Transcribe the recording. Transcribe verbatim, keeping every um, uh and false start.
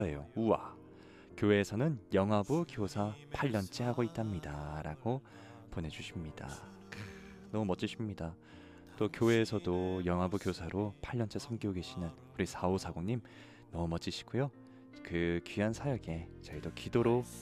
예요. 우와. 교회에서는 영화부 교사 팔 년째 하고 있답니다. 라고 보내주십니다. 너무 멋지십니다. 또 교회에서도 영화부 교사로 팔 년째 섬기고 계시는 우리 사오사공님 너무 멋지시고요. 그 귀한 사역에 저희도 기도로